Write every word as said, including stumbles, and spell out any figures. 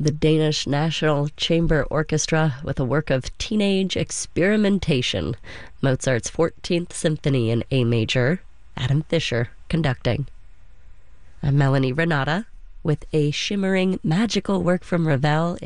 the Danish National Chamber Orchestra with a work of teenage experimentation, Mozart's fourteenth Symphony in A major, Adam Fisher conducting. I'm Melanie Renata with a shimmering magical work from Ravel